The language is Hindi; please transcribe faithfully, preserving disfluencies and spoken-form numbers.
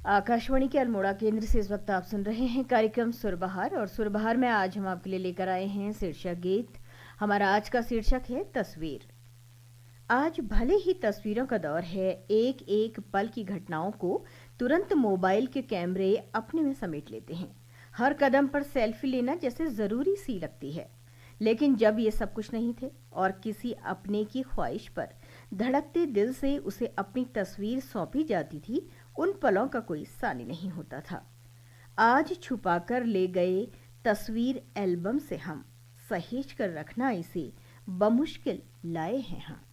आकाशवाणी के अल्मोड़ा केंद्र से इस वक्त आप सुन रहे हैं कार्यक्रम सुरबहार। और सुरबहार में आज हम आपके लिए लेकर आए हैं शीर्षक गीत। हमारा आज का शीर्षक है तस्वीर। आज भले ही तस्वीरों का दौर है, एक एक पल की घटनाओं को तुरंत मोबाइल के कैमरे अपने में समेट लेते हैं। हर कदम पर सेल्फी लेना जैसे जरूरी सी लगती है। लेकिन जब ये सब कुछ नहीं थे और किसी अपने की ख्वाहिश पर धड़कते दिल से उसे अपनी तस्वीर सौंपी जाती थी, उन पलों का कोई सानी नहीं होता था। आज छुपाकर ले गए तस्वीर एल्बम से हम सहेज कर रखना इसे बमुश्किल लाए हैं हम।